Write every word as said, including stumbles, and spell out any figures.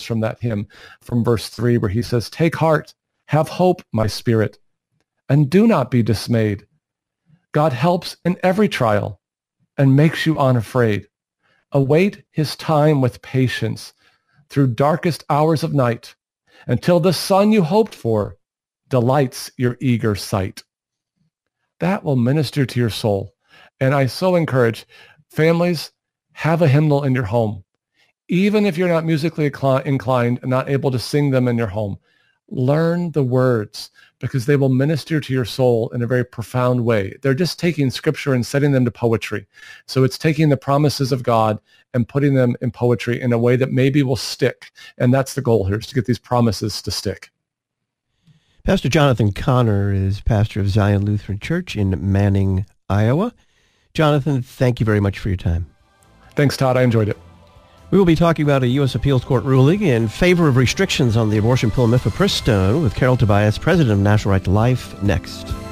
from that hymn from verse three, where he says, "Take heart, have hope, my spirit, and do not be dismayed. God helps in every trial and makes you unafraid. Await his time with patience through darkest hours of night until the sun you hoped for delights your eager sight." That will minister to your soul. And I so encourage families, have a hymnal in your home. Even if you're not musically inclined and not able to sing them in your home, learn the words, because they will minister to your soul in a very profound way. They're just taking scripture and setting them to poetry. So it's taking the promises of God and putting them in poetry in a way that maybe will stick. And that's the goal here, is to get these promises to stick. Pastor Jonathan Connor is pastor of Zion Lutheran Church in Manning, Iowa. Jonathan, thank you very much for your time. Thanks, Todd. I enjoyed it. We will be talking about a U S appeals court ruling in favor of restrictions on the abortion pill mifepristone with Carol Tobias, president of National Right to Life, next.